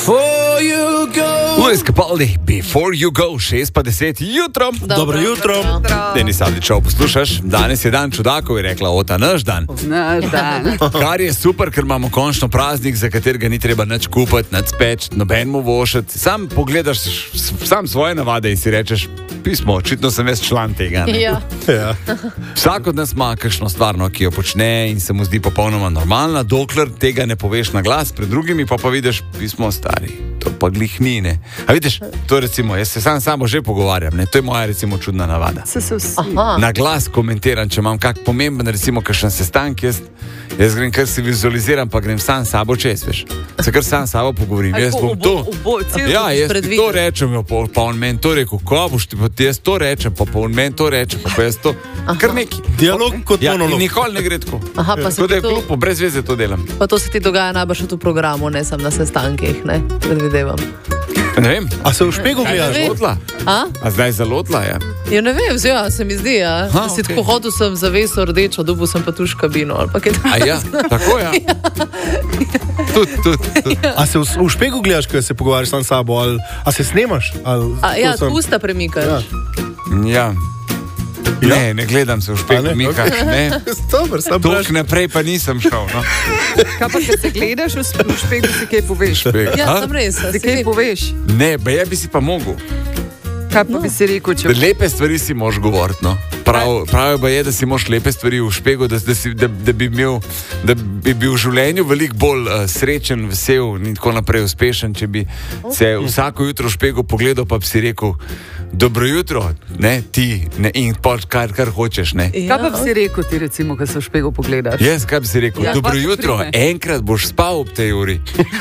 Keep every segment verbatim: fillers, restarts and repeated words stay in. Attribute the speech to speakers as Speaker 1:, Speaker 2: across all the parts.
Speaker 1: Before you go.
Speaker 2: Luis Capaldi, Before you go, šest pa deset jutro.
Speaker 1: Dobro, Dobro jutro. jutro.
Speaker 2: Denis Avdićov, poslušaš, danes je dan čudakov, je rekla Ota, naš dan.
Speaker 3: Naš dan.
Speaker 2: Kar je super, ker imamo končno praznik, za katerega ni treba nič kupiti, nič speč, nobenemu vošiti. Sam pogledaš sam svoje navade in si rečeš, pismo, očitno sem jaz član tega.
Speaker 1: Ja.
Speaker 2: Ja. Vsak od nas ima kakšno stvarno, ki jo počne in se mu zdi popolnoma normalna, dokler tega ne poveš na glas, pred drugimi pa pa vidiš, pismo stari, to pa glih ni, ne. A vidiš, to recimo, jaz se sam samo že pogovarjam, ne, to je moja recimo čudna navada.
Speaker 3: Se se vsi.
Speaker 2: Na glas komentiram, če imam kak pomemben, recimo kakšen sestank, jaz, jaz grem kar si vizualiziram, pa grem sam sabo čez, veš. Se kar sam sabo pogovorim, jaz bom to. Ja, jaz ti to rečem, jo, pa, pa on meni to rekel, ko boš ti, pa ti jaz to rečem, pa, pa on meni to reče, pa, pa jaz to, kar neki.
Speaker 4: Dialog kot
Speaker 2: ja,
Speaker 4: monolog.
Speaker 2: Nikoli ne gre tako.
Speaker 1: Aha, pa se
Speaker 2: Tako da je
Speaker 1: ti to-
Speaker 2: glupo, brez veze to delam.
Speaker 1: Pa to se ti dogaja najbrž v programu, ne samo na sestankih, ne? Predvidevam.
Speaker 2: Ne vem.
Speaker 4: A se v špegu
Speaker 1: ne
Speaker 4: gledaš?
Speaker 1: vem.
Speaker 2: Zalotla.
Speaker 1: A?
Speaker 2: A zdaj zalotla, ja.
Speaker 1: Ja, ne vem, ja, se mi zdi, ja.
Speaker 2: Aha,
Speaker 1: Si
Speaker 2: okej.
Speaker 1: tako hodil sem zaveso rdečo, dobil sem pa tuš kabino, ali pa kaj
Speaker 2: A ja, tako ja. Tud, tud, tud.
Speaker 4: A se v, v špegu gledaš, ko se pogovarjaš sam s sabo? Ali, a se snemaš? Ali,
Speaker 1: A, ja,
Speaker 4: to sem-
Speaker 1: usta premikaš.
Speaker 4: Ja.
Speaker 2: Ja. Ne, ne gledam se v
Speaker 4: A
Speaker 2: špegu,
Speaker 4: ne?
Speaker 2: Mika,
Speaker 4: Okej.
Speaker 2: ne.
Speaker 4: Dober, sam
Speaker 2: Toliko
Speaker 4: vprašam.
Speaker 2: naprej pa nisem šel, no.
Speaker 3: Kaj pa, če se gledaš v sp- v špegu, si kaj poveš?
Speaker 2: Špeg.
Speaker 1: Ja,
Speaker 2: A?
Speaker 1: sem res.
Speaker 3: Si
Speaker 1: si
Speaker 3: kaj
Speaker 1: vem.
Speaker 3: poveš?
Speaker 2: Ne, baje bi si pa mogel.
Speaker 3: Kaj pa bi si rekel, če...
Speaker 2: Lepe stvari si moš govoriti, no. Prav, prav pa je, da si moš lepe stvari v špegu, da, da, si, da, da, bi, imel, da bi bil v življenju veliko bolj uh, srečen, vesel in tako naprej uspešen, če bi se vsako jutro v špegu pogledal, pa bi si rekel, dobro jutro, ne, ti, ne, in pač kar, kar hočeš, ne.
Speaker 1: Ja,
Speaker 3: Kaj pa bi si rekel ti, recimo, ko se v špegu pogledaš?
Speaker 2: Jaz, kaj bi si rekel,
Speaker 3: Ja,
Speaker 2: dobro
Speaker 3: pa
Speaker 2: jutro,
Speaker 3: prime.
Speaker 2: enkrat boš spal ob tej uri.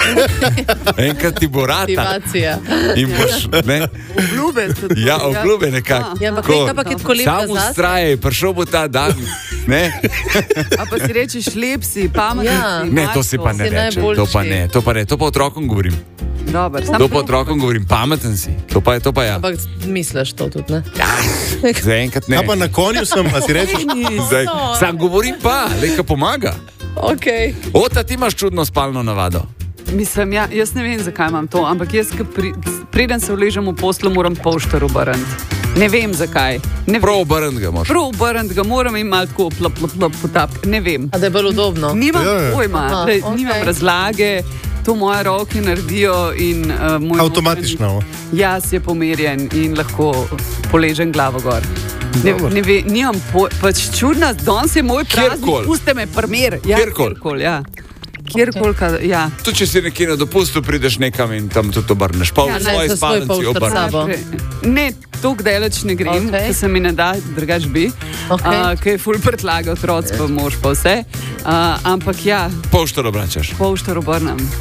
Speaker 2: Enkrat ti bo rata
Speaker 1: Motivacija.
Speaker 2: in boš, ne,
Speaker 3: Obljube.
Speaker 2: ja, obljube nekako.
Speaker 1: Ja, ampak
Speaker 2: Ko-
Speaker 1: kaj pa, kaj kolega
Speaker 2: Samo
Speaker 1: zase?
Speaker 2: ustrajaj, prišel bo ta dan, ne.
Speaker 3: A pa si rečeš, lep si, pameten
Speaker 1: Ja.
Speaker 3: si.
Speaker 2: Ne, to si pa ne
Speaker 1: Si
Speaker 2: rečem,
Speaker 1: najboljši.
Speaker 2: to pa ne, to pa ne, to pa otrokom govorim.
Speaker 3: Dobar, sam
Speaker 2: To pa otrokom govorim, pameten si, to pa je, to pa ja.
Speaker 1: Ampak misliš to tudi, ne?
Speaker 2: Zaenkrat ne.
Speaker 4: Ja, pa na konju sem, a si rečeš?
Speaker 2: Zdaj, sam govorim pa, leka pomaga.
Speaker 1: Ok.
Speaker 2: Ota, ti imaš čudno spalno navado.
Speaker 3: Mislim, ja, jaz ne vem, zakaj imam to, ampak jaz, ko pri, preden se vležem v poslo, moram poštar obrniti. Ne vem, zakaj. Ne vem.
Speaker 2: Prav obrniti ga moraš.
Speaker 3: Prav obrniti ga moram in malo tako plop, plop, plop, potap. Ne vem.
Speaker 1: A da je bolj udobno?
Speaker 3: Nimam
Speaker 4: Ja, ja.
Speaker 3: pojma,
Speaker 1: Aha,
Speaker 3: da,
Speaker 1: okej.
Speaker 3: nimam razlage. To moje roke naredijo in uh, moj
Speaker 4: Avtomatično.
Speaker 3: notranji jaz je pomerjen in lahko poležem glavo gor. Ne,
Speaker 4: Dobro.
Speaker 3: ne ve, nimam pojma, pač čudna, danes je moj praznik,
Speaker 2: Kjerkoli.
Speaker 3: puste me primer. Ja,
Speaker 2: Kjerkoli.
Speaker 3: Kjerkoli, ja. Kjerkoli, okay. ja.
Speaker 2: Tu, če si nekje na dopustu, prideš nekam in tam tudi obrneš. Pa
Speaker 3: Ja,
Speaker 2: v
Speaker 3: ne,
Speaker 2: svoji
Speaker 1: za svoj
Speaker 2: spalnici
Speaker 1: polštar
Speaker 2: obrneš.
Speaker 1: sabo.
Speaker 3: Ne, tako daleč ne grem,
Speaker 1: Okej.
Speaker 3: okay. se mi ne da, drugač bi,
Speaker 1: Okej.
Speaker 3: okay. uh, ker je ful predlagal otroci, pa mož pa vse. Uh, ampak ja,
Speaker 2: Poštar obračaš.
Speaker 3: poštar obrnem.